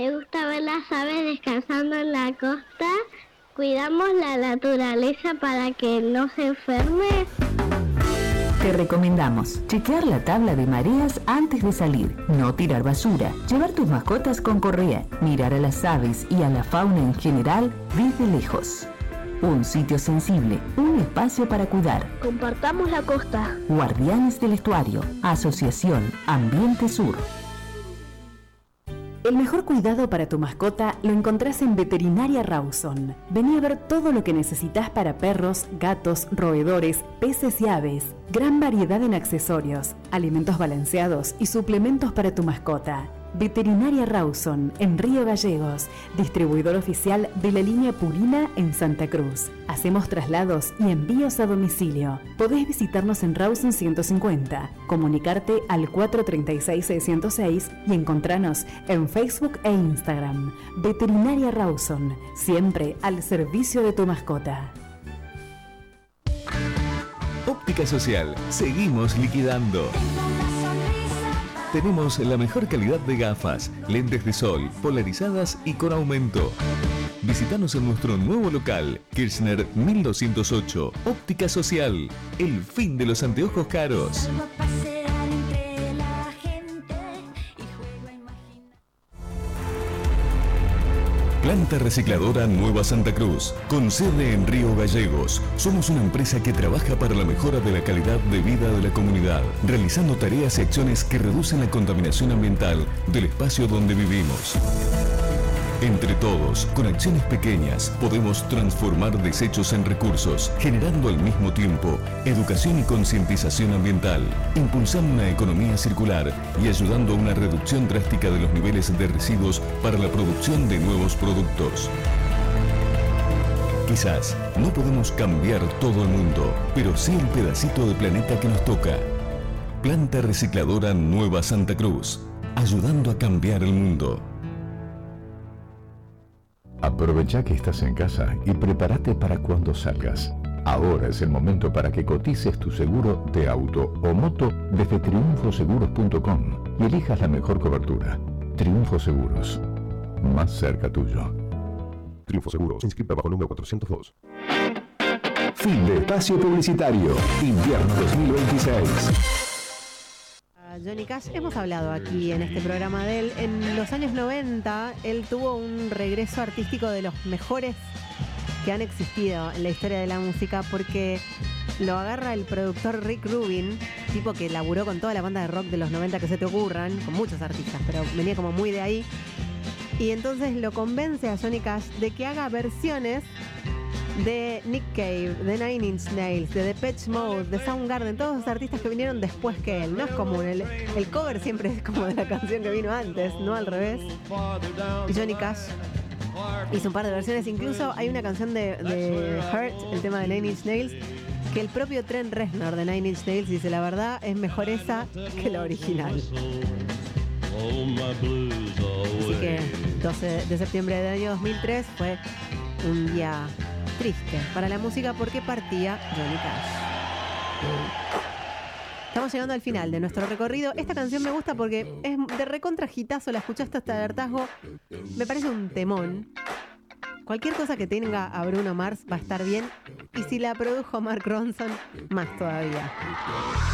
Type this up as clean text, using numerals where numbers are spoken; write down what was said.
Me gusta ver las aves descansando en la costa. Cuidamos la naturaleza para que no se enferme. Te recomendamos chequear la tabla de mareas antes de salir, no tirar basura, llevar tus mascotas con correa, mirar a las aves y a la fauna en general desde lejos. Un sitio sensible, un espacio para cuidar. Compartamos la costa. Guardianes del Estuario, Asociación Ambiente Sur. El mejor cuidado para tu mascota lo encontrás en Veterinaria Rawson. Vení a ver todo lo que necesitas para perros, gatos, roedores, peces y aves. Gran variedad en accesorios, alimentos balanceados y suplementos para tu mascota. Veterinaria Rawson, en Río Gallegos, distribuidor oficial de la línea Purina en Santa Cruz. Hacemos traslados y envíos a domicilio. Podés visitarnos en Rawson 150, comunicarte al 436-606 y encontranos en Facebook e Instagram. Veterinaria Rawson, siempre al servicio de tu mascota. Óptica Social, seguimos liquidando. Tenemos la mejor calidad de gafas, lentes de sol, polarizadas y con aumento. Visítanos en nuestro nuevo local, Kirchner 1208, Óptica Social, el fin de los anteojos caros. Planta Recicladora Nueva Santa Cruz, con sede en Río Gallegos. Somos una empresa que trabaja para la mejora de la calidad de vida de la comunidad, realizando tareas y acciones que reducen la contaminación ambiental del espacio donde vivimos. Entre todos, con acciones pequeñas, podemos transformar desechos en recursos, generando al mismo tiempo educación y concientización ambiental, impulsando una economía circular y ayudando a una reducción drástica de los niveles de residuos para la producción de nuevos productos. Quizás no podemos cambiar todo el mundo, pero sí el pedacito de planeta que nos toca. Planta Recicladora Nueva Santa Cruz, ayudando a cambiar el mundo. Aprovecha que estás en casa y prepárate para cuando salgas. Ahora es el momento para que cotices tu seguro de auto o moto desde triunfoseguros.com y elijas la mejor cobertura. Triunfo Seguros, más cerca tuyo. Triunfo Seguros, inscrita bajo número 402. Fin de espacio publicitario. Invierno 2026. Johnny Cash, hemos hablado aquí en este programa de él. En los años 90, él tuvo un regreso artístico de los mejores que han existido en la historia de la música, porque lo agarra el productor Rick Rubin, tipo que laburó con toda la banda de rock de los 90 que se te ocurran, con muchos artistas, pero venía como muy de ahí. Y entonces lo convence a Johnny Cash de que haga versiones de Nick Cave, de Nine Inch Nails, de Depeche Mode, de Soundgarden, todos los artistas que vinieron después que él. No es común, el cover siempre es como de la canción que vino antes, no al revés. Y Johnny Cash hizo un par de versiones, incluso hay una canción de Hurt, el tema de Nine Inch Nails, que el propio Trent Reznor de Nine Inch Nails dice: la verdad es mejor esa que la original. Así que 12 de septiembre del año 2003 fue un día triste para la música porque partía Johnny Cash. Estamos llegando al final de nuestro recorrido. Esta canción me gusta porque es de recontra hitazo, la escuchaste hasta el hartazgo. Me parece un temón. Cualquier cosa que tenga a Bruno Mars va a estar bien. Y si la produjo Mark Ronson, más todavía.